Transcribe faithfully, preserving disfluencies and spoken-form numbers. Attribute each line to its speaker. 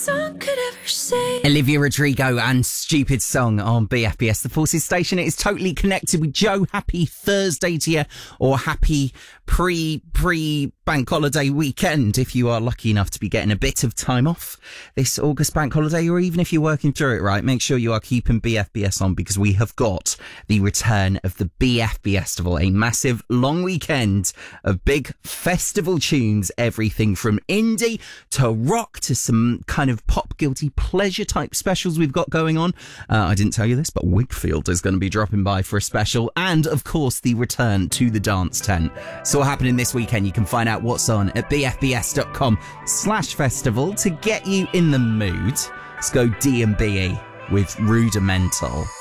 Speaker 1: Song could ever say.
Speaker 2: Olivia Rodrigo and Stupid Song on B F B S, the Forces station. It is totally connected with Joe. Happy Thursday to you, or happy pre pre bank holiday weekend if you are lucky enough to be getting a bit of time off this August bank holiday, or even if you're working through it, right? Make sure you are keeping B F B S on, because we have got the return of the B F B Festival, a massive long weekend of big festival tunes, everything from indie to rock to some kind of pop guilty pleasure type specials we've got going on. Uh, I didn't tell you this, but Wigfield is going to be dropping by for a special, and of course the return to the dance tent. So what's happening this weekend, you can find out what's on at bfbs.com slash festival to get you in the mood. Let's go D and B with Rudimental.